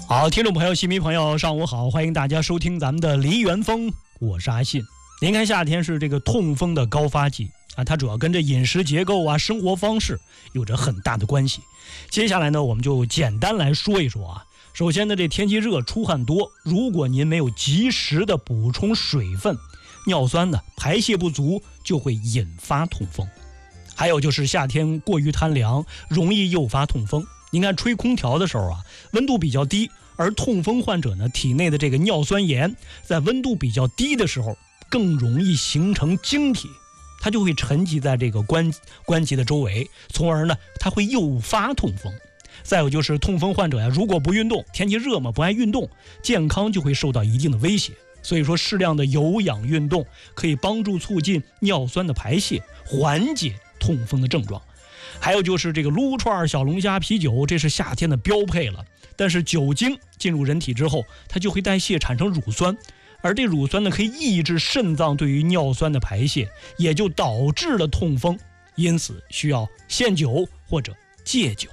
好，听众朋友、戏迷朋友，上午好，欢迎大家收听咱们的梨园风，我是阿信。您看，夏天是这个痛风的高发季啊，它主要跟这饮食结构啊、生活方式有着很大的关系。接下来呢，我们就简单来说一说啊。首先呢，这天气热，出汗多，如果您没有及时的补充水分，尿酸呢排泄不足，就会引发痛风。还有就是夏天过于贪凉，容易诱发痛风。您看吹空调的时候啊，温度比较低，而痛风患者呢，体内的这个尿酸盐在温度比较低的时候更容易形成晶体，它就会沉积在这个关节的周围，从而呢它会诱发痛风。再有就是痛风患者呀，如果不运动，天气热嘛，不爱运动，健康就会受到一定的威胁。所以说适量的有氧运动可以帮助促进尿酸的排泄，缓解痛风的症状。还有就是这个撸串、小龙虾、啤酒，这是夏天的标配了。但是酒精进入人体之后，它就会代谢产生乳酸，而这乳酸呢可以抑制肾脏对于尿酸的排泄，也就导致了痛风。因此需要限酒或者戒酒。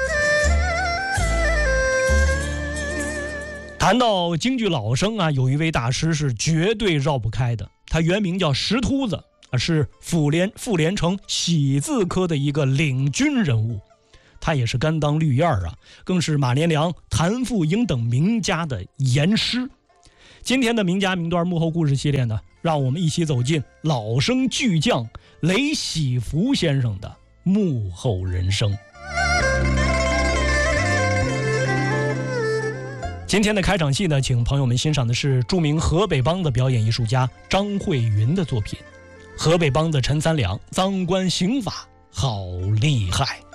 谈到京剧老生啊，有一位大师是绝对绕不开的，他原名叫石秃子，是傅连城喜字科的一个领军人物，他也是甘当绿叶啊，更是马连良、谭富英等名家的严师。今天的名家名段幕后故事系列呢，让我们一起走进老生巨匠雷喜福先生的幕后人生。今天的开场戏呢，请朋友们欣赏的是著名河北梆子表演艺术家张慧云的作品。河北梆子陈三两，脏官刑法好厉害。